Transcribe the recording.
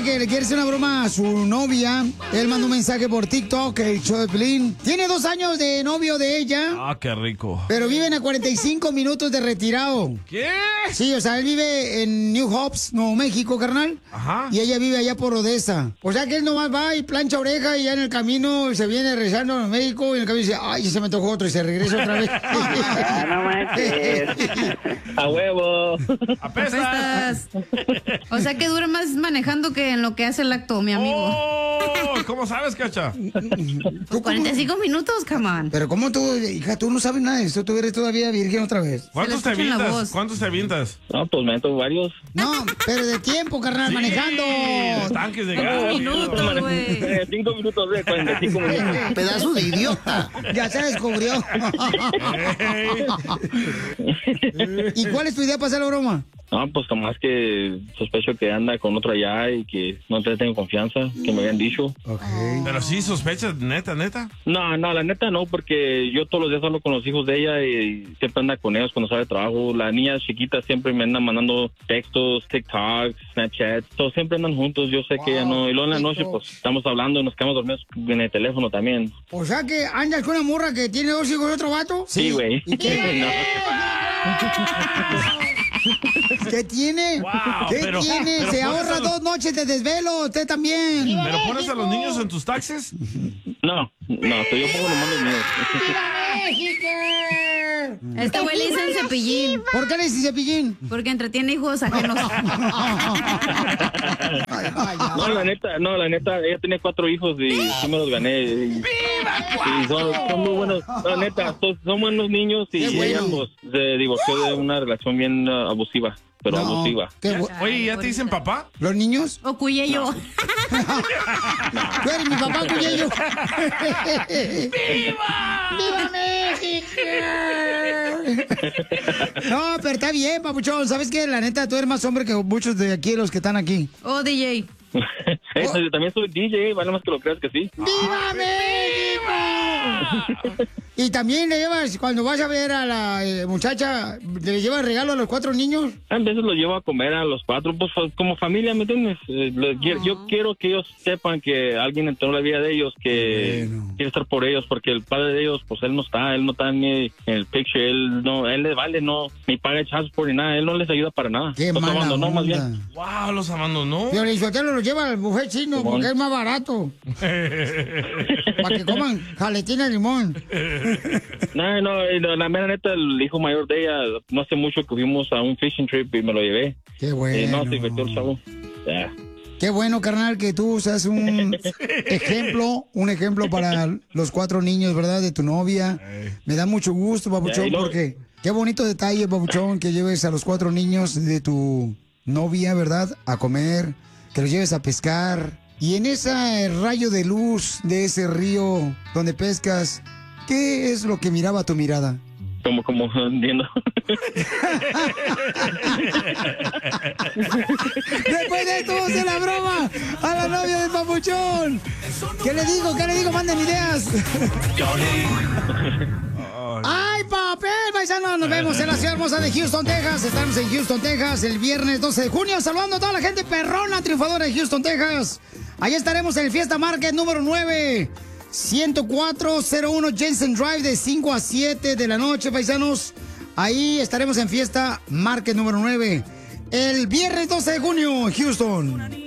que le quiere hacer una broma a su novia. Él mandó un mensaje por TikTok, el show de Piolín. Tiene 2 años de novio de ella. Ah, qué rico. Pero viven a 45 minutos de retirado. ¿Qué? Sí, o sea, él vive en New Hope, Nuevo México, carnal. Ajá. Y ella vive allá por Odessa. O sea que él nomás va y plancha oreja y ya en el camino se viene rezando a México y en el camino dice, ay, se me tocó otro y se regresa otra vez. No manches. A huevo. Apestas. O sea que dura más manejando que en lo que hace el acto, mi amigo. Oh, ¿cómo sabes, Cacha? Pues 45 minutos, come on. Pero ¿cómo tú, hija, tú no sabes nada de esto? Tú eres todavía virgen otra vez. ¿Cuántos te avientas? ¿Cuántos te avientas? No, pues me meto varios. No, pero de tiempo, carnal, Sí, manejando. Tanques de gas. 5 minutos de 45 minutos. Pedazo de idiota. Ya se descubrió. ¿Y cuál es tu idea para hacer la broma? No, pues nomás que sospecho que anda con otro allá y que no te tengo confianza, que me habían dicho. Pero sí sospechas, neta. No, la neta no, porque yo todos los días hablo con los hijos de ella y siempre anda con ellos cuando sale de trabajo. La niña chiquita siempre me anda mandando textos, TikToks, Snapchat, todos siempre andan juntos. Yo sé que ella no. Y luego en la noche pues estamos hablando y nos quedamos dormidos en el teléfono también. O sea que andas con una morra que tiene 2 hijos de otro vato. Sí, güey. ¿Y qué? ¿Qué tiene? Wow, ¿Qué pero tiene? Se ahorra pones a los- 2 noches de desvelo, usted también. ¿Pero pones a los niños en tus taxis? No, yo pongo nomás los míos. Este güey le dicen cepillín. ¿Por qué le dicen cepillín? Porque entretiene hijos ajenos. No, la neta, ella tenía 4 hijos y sí me los gané. Y son muy buenos, la neta, son buenos niños y ella pues se divorció de una relación bien abusiva. Pero abusiva. Oye, ¿ya te dicen papá? ¿Los niños? O Cuyello. Tú eres mi papá, Cuyello. ¡Viva! ¡Viva México! No, pero está bien, papuchón. ¿Sabes qué? La neta, tú eres más hombre que muchos de aquí, los que están aquí. Oh, DJ. Yo también soy DJ, vale más que lo creas que sí. ¡Viva México! Y también le llevas, cuando vas a ver a la muchacha, ¿le llevas regalo a los 4 niños? A veces los llevo a comer a los 4, pues como familia, ¿me entiendes? Yo quiero que ellos sepan que alguien entró en la vida de ellos, que quiere estar por ellos, porque el padre de ellos, pues él no está ni en el picture, él le vale, no, ni paga child support ni nada, él no les ayuda para nada. ¡Qué los mala abandonó más onda! bien. Wow, los abandonó. Pero el Sotelo lo lleva al buffet chino porque es más barato. Para que coman jaletina de limón. No, la mera neta, el hijo mayor de ella, no hace mucho que fuimos a un fishing trip y me lo llevé. Qué bueno. No, se divirtió el chavo. Ya. Qué bueno, carnal, que tú seas un ejemplo para los 4 niños, ¿verdad? De tu novia. Me da mucho gusto, papuchón, porque qué bonito detalle, papuchón, que lleves a los 4 niños de tu novia, ¿verdad? A comer, que los lleves a pescar. Y en ese rayo de luz de ese río donde pescas, ¿qué es lo que miraba tu mirada? Como entiendo. Después de esto vamos a hacer la broma a la novia del papuchón. ¿Qué le digo? Manden ideas. ¡Ay, papel, paisano! Nos vemos en la ciudad hermosa de Houston, Texas. Estamos en Houston, Texas, el viernes 12 de junio. Saludando a toda la gente perrona, triunfadora de Houston, Texas. Allá estaremos en el Fiesta Market número 9. 10401 Jensen Drive de 5 a 7 de la noche, paisanos. Ahí estaremos en Fiesta Market número 9. El viernes 12 de junio, Houston.